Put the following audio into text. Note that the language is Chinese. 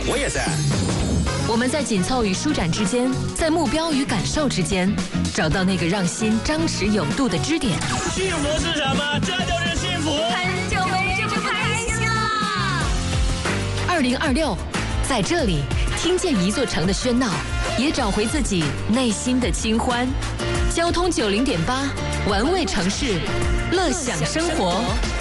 我也在。 我们在紧凑与舒展之间，在目标与感受之间，找到那个让心张弛有度的支点。 幸福是什么？这就是幸福。 很久没这么开心了。 2026，在这里听见一座城的喧闹，也找回自己内心的清欢。交通90.8，玩味城市，乐享生活。